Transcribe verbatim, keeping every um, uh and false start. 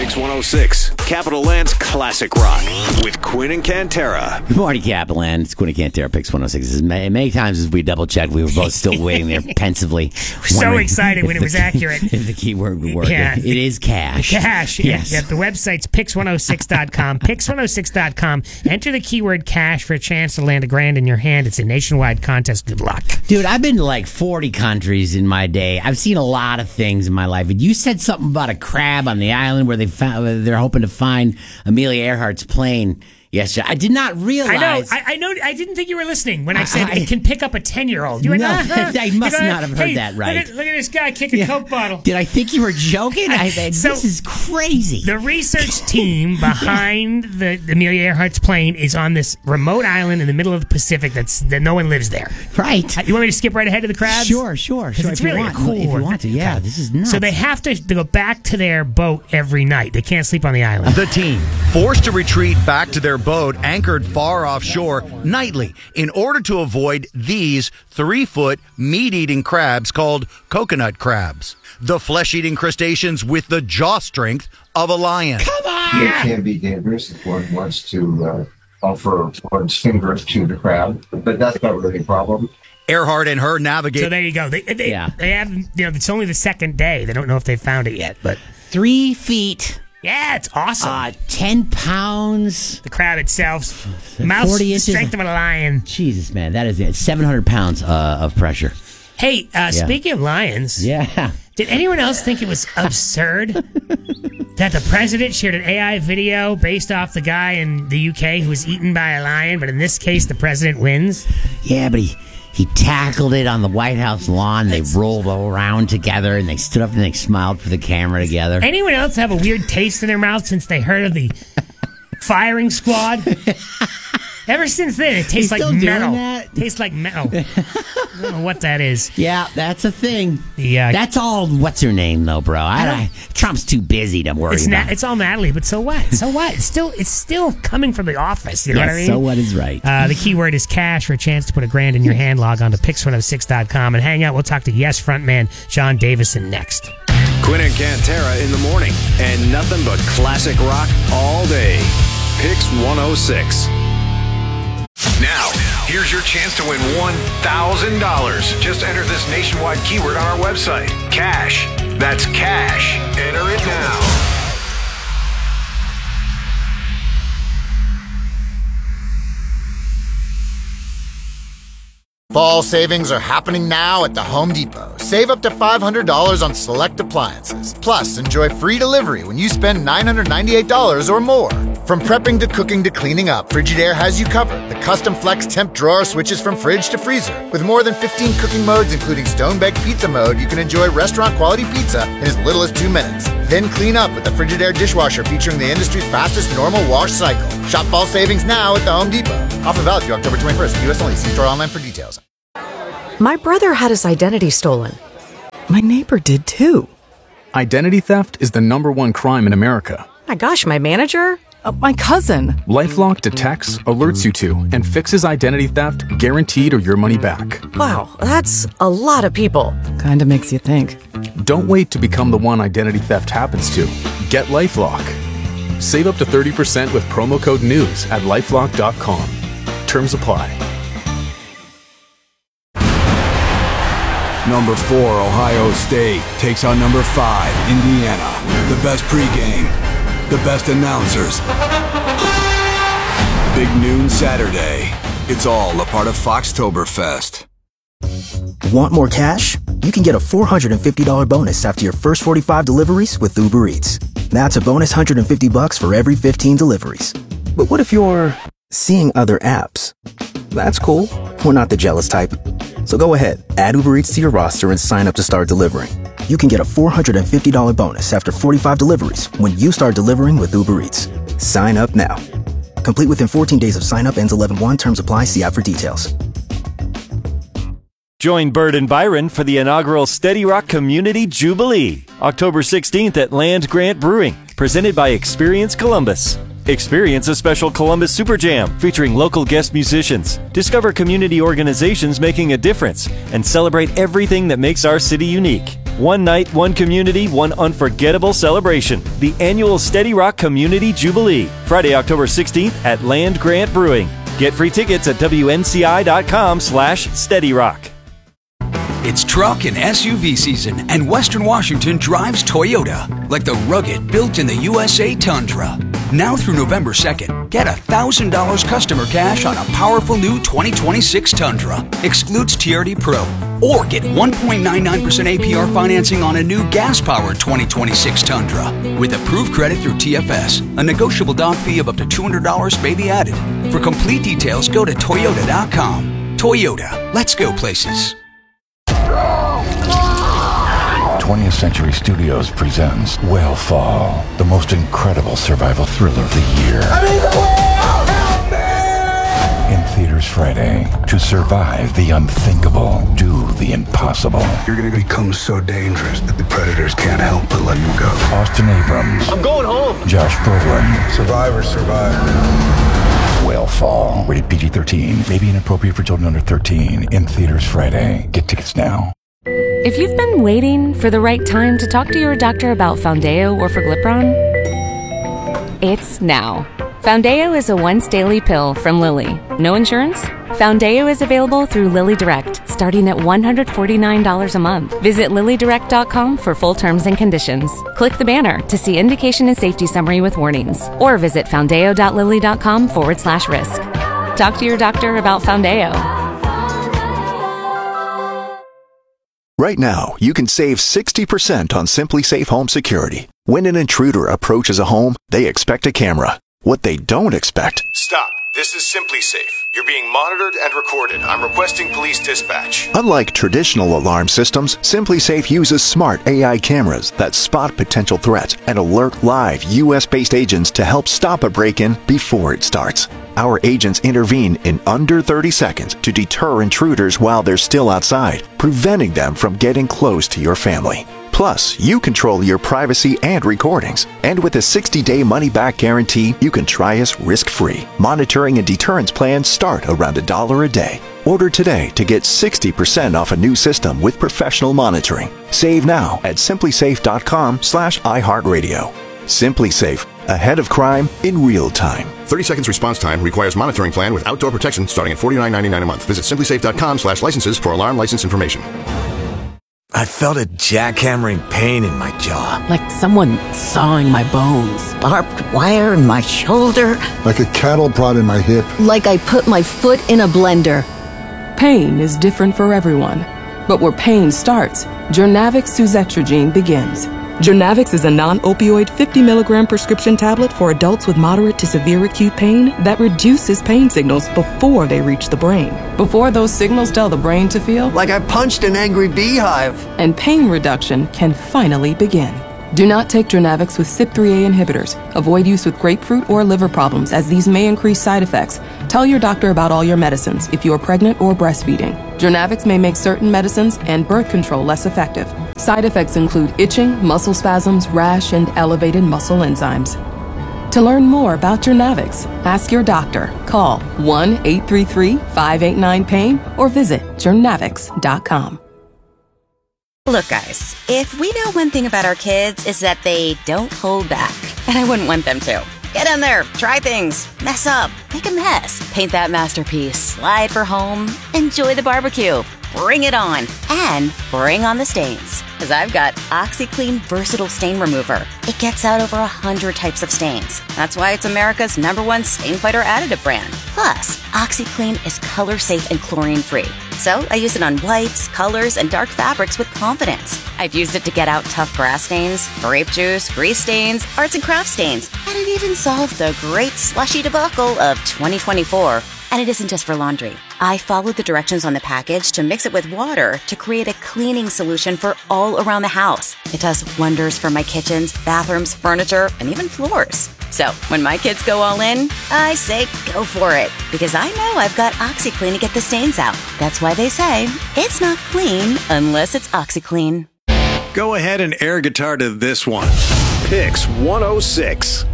Pix one oh six, Capital Land's Classic Rock with Quinn and Cantera. Good morning, Capital Land. It's Quinn and Cantera, Pix one oh six. As many, many times as we double-checked, we were both still waiting there pensively. So excited when it was the, accurate. If the keyword would work. Yeah. It, it is cash. Cash, yes. Yeah, the website's pix one oh six dot com. pix one oh six dot com. Enter the keyword cash for a chance to land a grand in your hand. It's a nationwide contest. Good luck. Dude, I've been to like forty countries in my day. I've seen a lot of things in my life. And you said something about a crab on the island where they found, they're hoping to find Amelia Earhart's plane yesterday. I did not realize. I know. I, I know. I didn't think you were listening when I said I, it can pick up a ten-year-old. You were no, like, uh-huh. I must you know, not have heard hey, that right. Look at, look at this guy kicking yeah. a Coke bottle. Did I think you were joking? I, I, so, this is crazy. The research team behind the, the Amelia Earhart's plane is on this remote island in the middle of the Pacific that's that no one lives there. Right. Uh, you want me to skip right ahead to the crabs? Sure, sure. Sure, it's if really you want. cool. If you want to, yeah. This is nuts. So they have to, to go back to their boat every night. They can't sleep on the island. The team, forced to retreat back to their boat, anchored far offshore nightly in order to avoid these three-foot meat-eating crabs called coconut crabs. The flesh-eating crustaceans with the jaw strength of a lion. Come on! It can be dangerous if one wants to uh, offer one's finger to the crab, but that's not really a problem. Earhart and her navigate. So there you go. They, they, yeah. they have, you know, it's only the second day. They don't know if they found it yet, but three feet. Yeah, it's awesome. Uh, ten pounds. The crab itself, mouth strength of a lion. Jesus, man, that is it. Seven hundred pounds uh, of pressure. Hey, uh, yeah. Speaking of lions, yeah. Did anyone else think it was absurd that the president shared an A I video based off the guy in the U K who was eaten by a lion, but in this case, the president wins? Yeah, but he. He tackled it on the White House lawn. They rolled around together, and they stood up and they smiled for the camera together. Anyone else have a weird taste in their mouth since they heard of the firing squad? Ever since then, it tastes like metal. It tastes like metal. I don't know what that is. Yeah, that's a thing. Yeah, that's all. What's her name, though, bro? I, I, Trump's too busy to worry it's about. Na- it's all Natalie, but so what? So what? It's still it's still coming from the office. You know yes, what I mean? So what is right? Uh, the keyword is cash for a chance to put a grand in your hand. Log on to pix one oh six dot com and hang out. We'll talk to Yes frontman John Davison next. Quinn and Cantera in the morning, and nothing but classic rock all day. Pix one oh six. Now, here's your chance to win one thousand dollars. Just enter this nationwide keyword on our website. Cash. That's cash. Enter it now. Fall savings are happening now at the Home Depot. Save up to five hundred dollars on select appliances. Plus, enjoy free delivery when you spend nine hundred ninety-eight dollars or more. From prepping to cooking to cleaning up, Frigidaire has you covered. The custom flex temp drawer switches from fridge to freezer. With more than fifteen cooking modes, including stone-baked pizza mode, you can enjoy restaurant-quality pizza in as little as two minutes. Then clean up with the Frigidaire dishwasher featuring the industry's fastest normal wash cycle. Shop fall savings now at the Home Depot. Offer valid through October twenty-first. U S only. See store online for details. My brother had his identity stolen. My neighbor did too. Identity theft is the number one crime in America. My gosh, my manager? Uh, my cousin. LifeLock detects, alerts you to, and fixes identity theft guaranteed or your money back. Wow, that's a lot of people. Kinda makes you think. Don't wait to become the one identity theft happens to. Get LifeLock. Save up to thirty percent with promo code NEWS at lifelock dot com. Terms apply. Number four, Ohio State, takes on number five, Indiana. The best pregame, the best announcers. Big noon Saturday. It's all a part of Foxtoberfest. Want more cash? You can get a four hundred fifty dollars bonus after your first forty-five deliveries with Uber Eats. That's a bonus one hundred fifty bucks for every fifteen deliveries. But what if you're seeing other apps? That's cool. We're not the jealous type. So go ahead, add Uber Eats to your roster and sign up to start delivering. You can get a four hundred fifty dollars bonus after forty-five deliveries when you start delivering with Uber Eats. Sign up now. Complete within fourteen days of sign up, ends eleven one. Terms apply. See app for details. Join Bird and Byron for the inaugural Steady Rock Community Jubilee, October sixteenth at Land Grant Brewing, presented by Experience Columbus. Experience a special Columbus Super Jam featuring local guest musicians. Discover community organizations making a difference and celebrate everything that makes our city unique. One night, one community, one unforgettable celebration. The annual Steady Rock Community Jubilee. Friday, October sixteenth at Land Grant Brewing. Get free tickets at W N C I dot com slash Steady Rock. It's truck and S U V season, and Western Washington drives Toyota, like the rugged, built-in-the-U S A Tundra. Now through November second, get one thousand dollars customer cash on a powerful new twenty twenty-six Tundra. Excludes T R D Pro. Or get one point nine nine percent A P R financing on a new gas-powered twenty twenty-six Tundra. With approved credit through T F S. A negotiable down fee of up to two hundred dollars may be added. For complete details, go to Toyota dot com. Toyota. Let's go places. twentieth Century Studios presents Whale Fall, the most incredible survival thriller of the year. I'm in the whale! Help me! In theaters Friday. To survive the unthinkable, do the impossible. You're gonna become so dangerous that the predators can't help but let you go. Austin Abrams. I'm going home. Josh Brolin. Survivors survive. Whale Fall. Rated P G thirteen. May be inappropriate for children under thirteen. In theaters Friday. Get tickets now. If you've been waiting for the right time to talk to your doctor about Foundeo or Forglipron, it's now. Foundeo is a once-daily pill from Lilly. No insurance? Foundeo is available through Lilly Direct, starting at one hundred forty-nine dollars a month. Visit Lilly Direct dot com for full terms and conditions. Click the banner to see indication and safety summary with warnings. Or visit Foundeo dot Lilly dot com forward slash risk. Talk to your doctor about Foundeo. Right now, you can save sixty percent on Simply Safe Home Security. When an intruder approaches a home, they expect a camera. What they don't expect... Stop. This is Simply Safe. You're being monitored and recorded. I'm requesting police dispatch. Unlike traditional alarm systems, Simply Safe uses smart A I cameras that spot potential threats and alert live U S-based agents to help stop a break-in before it starts. Our agents intervene in under thirty seconds to deter intruders while they're still outside, preventing them from getting close to your family. Plus, you control your privacy and recordings. And with a sixty-day money-back guarantee, you can try us risk-free. Monitoring and deterrence plans start around a dollar a day. Order today to get sixty percent off a new system with professional monitoring. Save now at simply safe dot com slash iHeartRadio. Simply Safe, ahead of crime in real time. thirty seconds response time requires monitoring plan with outdoor protection starting at forty-nine ninety-nine a month. Visit simply safe dot com slash licenses for alarm license information. I felt a jackhammering pain in my jaw. Like someone sawing my bones. Barbed wire in my shoulder. Like a cattle prod in my hip. Like I put my foot in a blender. Pain is different for everyone. But where pain starts, Jurnavix suzetrigine begins. Jurnavix is a non-opioid fifty milligram prescription tablet for adults with moderate to severe acute pain that reduces pain signals before they reach the brain. Before those signals tell the brain to feel like I punched an angry beehive. And pain reduction can finally begin. Do not take Jurnavix with C Y P three A inhibitors. Avoid use with grapefruit or liver problems, as these may increase side effects. Tell your doctor about all your medicines if you are pregnant or breastfeeding. Jurnavix may make certain medicines and birth control less effective. Side effects include itching, muscle spasms, rash, and elevated muscle enzymes. To learn more about Jurnavix, ask your doctor. Call one eight three three, five eight nine, pain or visit Jurnavix dot com. Look, guys, if we know one thing about our kids is that they don't hold back, and I wouldn't want them to. Get in there, try things, mess up, make a mess, paint that masterpiece, slide for home, enjoy the barbecue, bring it on, and bring on the stains. Because I've got OxyClean Versatile Stain Remover. It gets out over a hundred types of stains. That's why it's America's number one stain fighter additive brand. Plus, OxyClean is color safe and chlorine free. So I use it on whites, colors, and dark fabrics with confidence. I've used it to get out tough grass stains, grape juice, grease stains, arts and crafts stains, and it even solved the great slushy debacle of twenty twenty-four. And it isn't just for laundry. I followed the directions on the package to mix it with water to create a cleaning solution for all around the house. It does wonders for my kitchens, bathrooms, furniture, and even floors. So when my kids go all in, I say go for it. Because I know I've got OxyClean to get the stains out. That's why they say it's not clean unless it's OxyClean. Go ahead and air guitar to this one. Pix one oh six.